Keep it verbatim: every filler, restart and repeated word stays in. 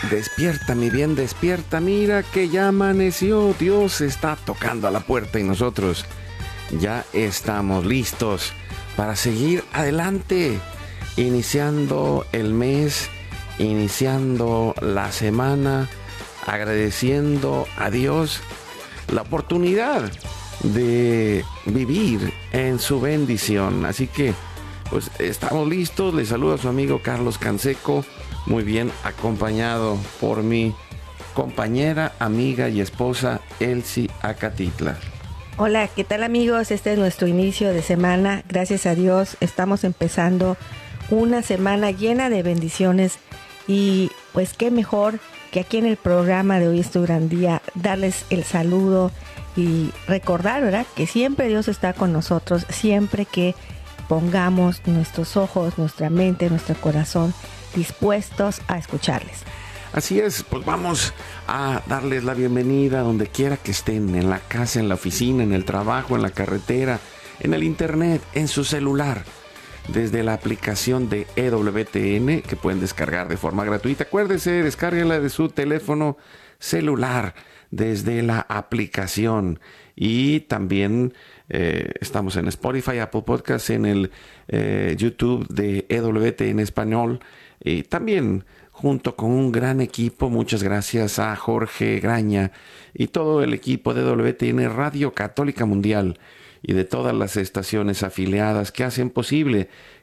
Despierta, mi bien, despierta, mira que ya amaneció. Dios está tocando a la puerta y nosotros ya estamos listos para seguir adelante, iniciando el mes, iniciando la semana, agradeciendo a Dios la oportunidad de vivir en su bendición. Así que, pues estamos listos. Les saluda a su amigo Carlos Canseco, muy bien acompañado por mi compañera, amiga y esposa Elsie Acatitla. Hola, ¿qué tal amigos? Este es nuestro inicio de semana. Gracias a Dios estamos empezando una semana llena de bendiciones y pues qué mejor que aquí en el programa de Hoy es tu gran día darles el saludo y recordar, ¿verdad?, que siempre Dios está con nosotros, siempre que pongamos nuestros ojos, nuestra mente, nuestro corazón dispuestos a escucharles. Así es, pues vamos a darles la bienvenida donde quiera que estén, en la casa, en la oficina, en el trabajo, en la carretera, en el internet, en su celular, desde la aplicación de E W T N que pueden descargar de forma gratuita. Acuérdese, descárguenla de su teléfono celular desde la aplicación. Y también eh, estamos en Spotify, Apple Podcasts, en el eh, YouTube de E W T N Español. Y también junto con un gran equipo, muchas gracias a Jorge Graña y todo el equipo de E W T N Radio Católica Mundial y de todas las estaciones afiliadas que hacen posible